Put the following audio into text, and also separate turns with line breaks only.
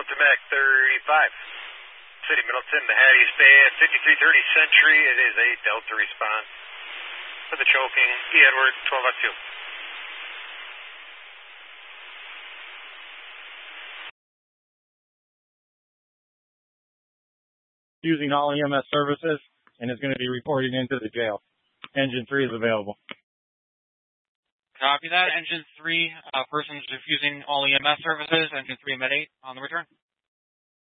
Middleton Mac 35. City Middleton, how do you stay at 5330 Century? It is a Delta response for the choking. E. Edward, 12 out 2.
Using all EMS services and is going to be reporting into the jail. Engine 3 is available.
Copy that. Engine 3, persons refusing all EMS services. Engine 3, Med 8 on the return.